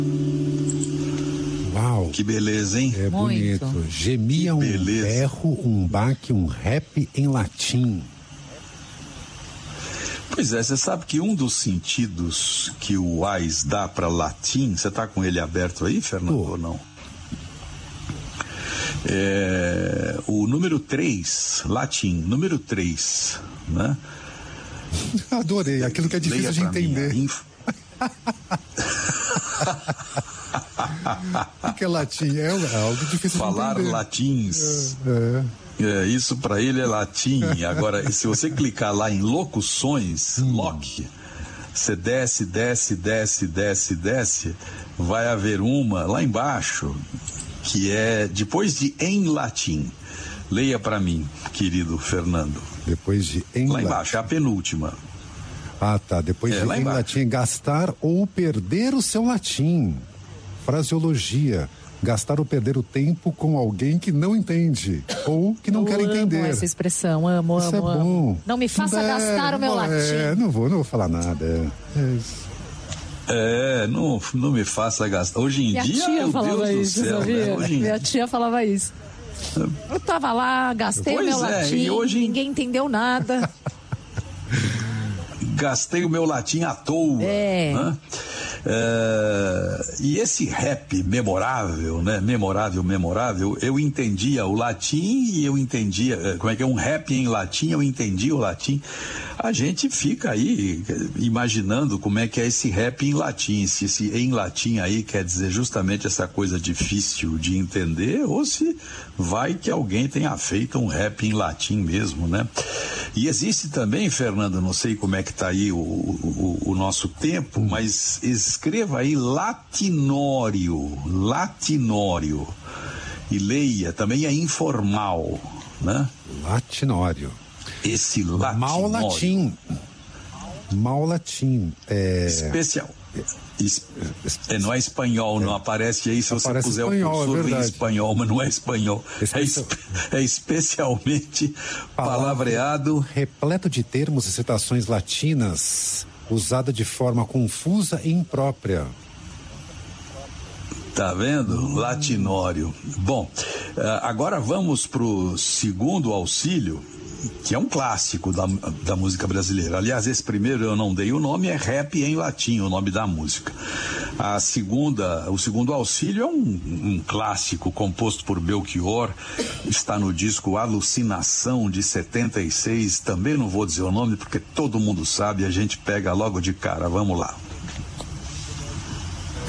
Uau. Que beleza, hein? É Muito. bonito. Gemia um berro, um baque, um rap em latim. Pois é, você sabe que um dos sentidos que o AIS dá para latim, você está com ele aberto aí, Fernando, ou não? É, o número 3, latim, número 3, né? Adorei, aquilo que é difícil de entender. O que é latim? É algo difícil falar de entender. Latins. Isso para ele é latim. Agora, se você clicar lá em locuções, loc, você desce, vai haver uma lá embaixo, que é depois de em latim. Leia para mim, querido Fernando. Depois de em lá latim. embaixo, é a penúltima. Ah, tá. Depois de em latim, gastar ou perder o seu latim. Fraseologia. Gastar ou perder o tempo com alguém que não entende ou que não quer entender. Amo essa expressão, amo. Isso é bom. Não me faça gastar o meu latim. Não vou falar nada. Não me faça gastar. Hoje em Minha dia, tia meu falava Deus isso, do céu, sabia? né? Minha tia falava isso. Eu tava lá, gastei o meu latim, e hoje... ninguém entendeu nada. Gastei o meu latim à toa. Né? E esse rap memorável, né? Memorável, eu entendia o latim e eu entendia, como é que é um rap em latim, eu entendia o latim. A gente fica aí imaginando como é que é esse rap em latim, se esse em latim aí quer dizer justamente essa coisa difícil de entender, ou se vai que alguém tenha feito um rap em latim mesmo, né? E existe também, Fernando, não sei como é que tá aí o nosso tempo, mas escreva aí latinório, e leia, também é informal, né? Latinório. Esse latinório. Mal latim. Especial. Não é espanhol, não aparece aí se você puser espanhol, o cursor em espanhol, mas não é espanhol. É especialmente palavreado. Repleto de termos e citações latinas, usada de forma confusa e imprópria. Tá vendo? Latinório. Bom, agora vamos pro segundo auxílio, que é um clássico da música brasileira. Aliás, esse primeiro eu não dei o nome, é Rap em Latim, o nome da música. O segundo auxílio é um clássico composto por Belchior, está no disco Alucinação de 76, também não vou dizer o nome porque todo mundo sabe, a gente pega logo de cara, vamos lá.